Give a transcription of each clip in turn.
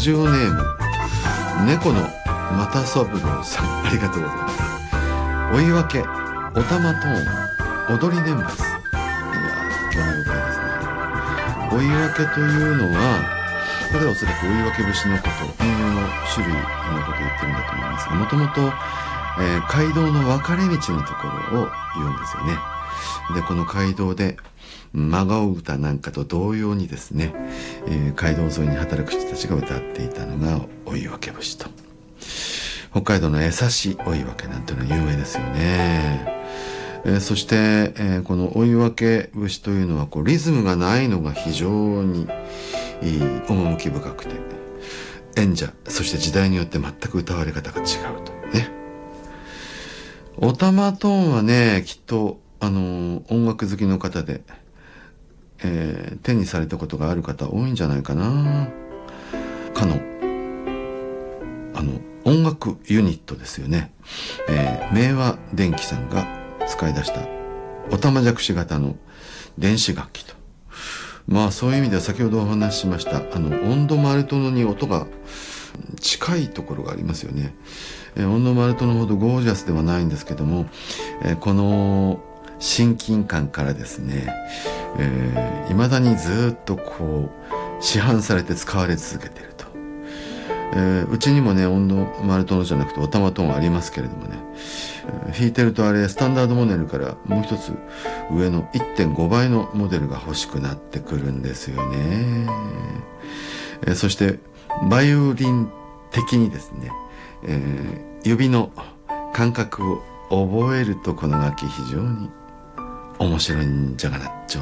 ジオネーム猫の又三郎さん、ありがとうございます。お言い訳、おたまトーン、踊り念仏。いやー、興味深いですね。お言い訳というのは、これはおそらくお言い訳節のこと、民謡の種類のことを言ってるんだと思いますが、もともと街道の分かれ道のところを言うんですよね。で、この街道で真顔歌なんかと同様にですね、街道沿いに働く人たちが歌っていたのがお言い訳節と、北海道の江差お言い訳なんていうのは有名ですよね。そして、このお言い訳節というのはこうリズムがないのが非常に趣深くて、演者そして時代によって全く歌われ方が違うというね。おたまトーンはね、きっと音楽好きの方で、手にされたことがある方多いんじゃないかな。かの音楽ユニットですよね。明和電機さんが使い出したおたまじゃくし型の電子楽器と。まあそういう意味では先ほどお話ししました音頭丸殿に音が近いところがありますよね。音頭丸殿ほどゴージャスではないんですけども、この親近感からですね、未だにずっとこう市販されて使われ続けていると。うちにもね、音頭丸殿じゃなくておたまトーンありますけれどもね、弾いてるとあれスタンダードモデルからもう一つ上の 1.5 倍のモデルが欲しくなってくるんですよね。そしてバイオリン的にですね、指の感覚を覚えるとこの楽器非常に面白いんじゃがなっちょ。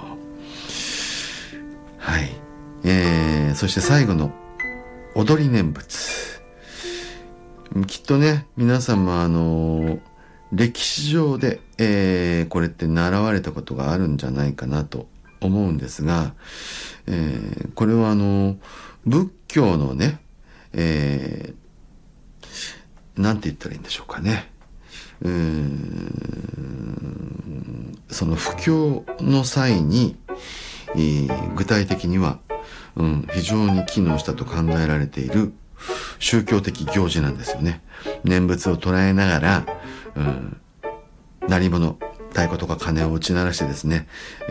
はい、そして最後の踊り念仏。きっとね、皆様歴史上で、これって習われたことがあるんじゃないかなと思うんですが、これは仏教のね、なんて言ったらいいんでしょうかね。その布教の際に、具体的には、非常に機能したと考えられている宗教的行事なんですよね。念仏を捉えながら、鳴り物、太鼓とか鐘を打ち鳴らしてですね、